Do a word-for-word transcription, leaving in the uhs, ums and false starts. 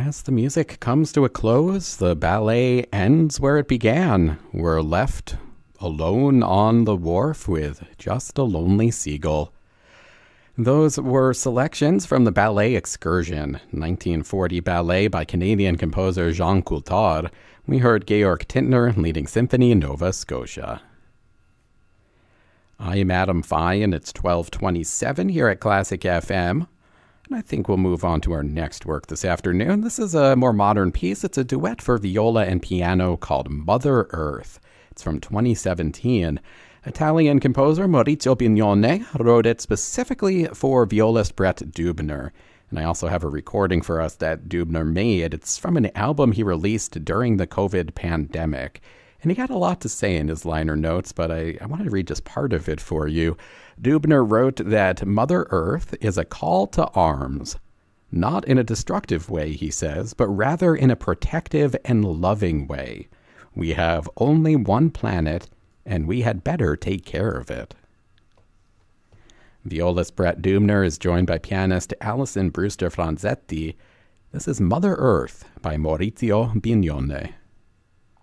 As the music comes to a close, the ballet ends where it began. We're left alone on the wharf with just a lonely seagull. Those were selections from the Ballet Excursion, nineteen forty ballet by Canadian composer Jean Coulthard. We heard Georg Tintner leading Symphony Nova Scotia. I am Adam Fye, and it's twelve twenty-seven here at Classic F M. And I think we'll move on to our next work this afternoon. This is a more modern piece. It's a duet for viola and piano called Mother Earth. It's from twenty seventeen. Italian composer Maurizio Bignone wrote it specifically for violist Brett Dubner. And I also have a recording for us that Dubner made. It's from an album he released during the COVID pandemic. And he had a lot to say in his liner notes, but I, I want to read just part of it for you. Dubner wrote that Mother Earth is a call to arms. Not in a destructive way, he says, but rather in a protective and loving way. We have only one planet, and we had better take care of it. Violist Brett Dubner is joined by pianist Alison Brewster Franzetti. This is Mother Earth by Maurizio Bignone.